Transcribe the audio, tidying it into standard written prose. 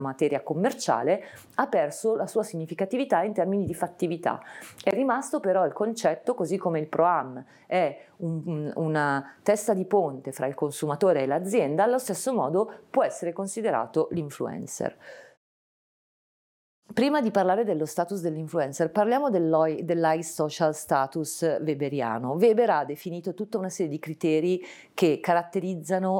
materia commerciale, ha perso la sua significatività in termini di fattività. È rimasto però il concetto, così come il ProAm è una testa di ponte fra il consumatore e l'azienda, allo stesso modo può essere considerato l'influencer. Prima di parlare dello status dell'influencer, parliamo dell'high social status weberiano. Weber ha definito tutta una serie di criteri che caratterizzano